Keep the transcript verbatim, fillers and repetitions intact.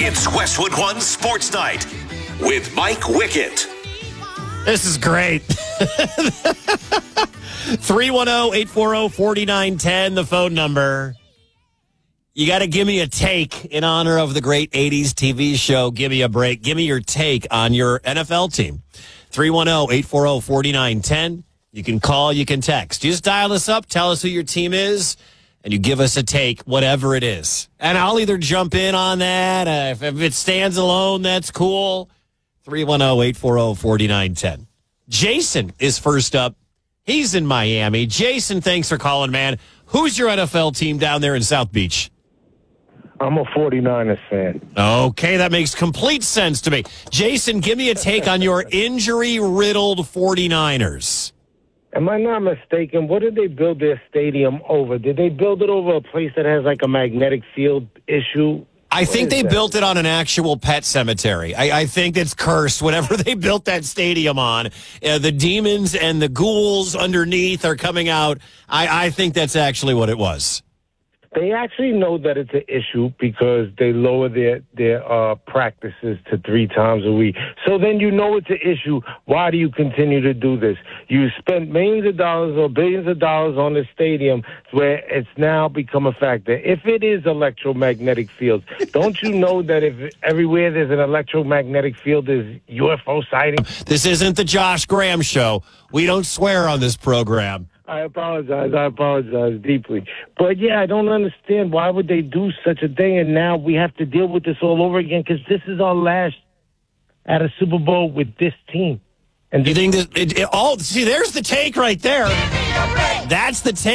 It's Westwood One Sports Night with Mike Wickett. This is great. three one zero, eight four zero, four nine one zero, the phone number. You got to give me a take in honor of the great eighties T V show. Give me a break. Give me your take on your N F L team. three one zero, eight four zero, four nine one zero. You can call, you can text. You just dial us up, tell us who your team is, and you give us a take, whatever it is. And I'll either jump in on that. Uh, if, if it stands alone, that's cool. three one zero, eight four zero, four nine one zero. Jason is first up. He's in Miami. Jason, thanks for calling, man. Who's your N F L team down there in South Beach? I'm a forty-niners fan. Okay, that makes complete sense to me. Jason, give me a take on your injury-riddled forty-niners. Am I not mistaken? What did they build their stadium over? Did they build it over a place that has like a magnetic field issue? I think they that? built it on an actual pet cemetery. I, I think it's cursed. Whatever they built that stadium on, uh, the demons and the ghouls underneath are coming out. I, I think that's actually what it was. They actually know that it's an issue because they lower their their uh, practices to three times a week. So then you know it's an issue. Why do you continue to do this? You spent millions of dollars or billions of dollars on the stadium where it's now become a factor. If it is electromagnetic fields, don't you know that if everywhere there's an electromagnetic field, there's U F O sighting? This isn't the Josh Graham show. We don't swear on this program. I apologize. I apologize deeply. But, yeah, I don't understand why would they do such a thing, and now we have to deal with this all over again because this is our last at a Super Bowl with this team. And you think that it, it all – see, there's the take right there. That's the take.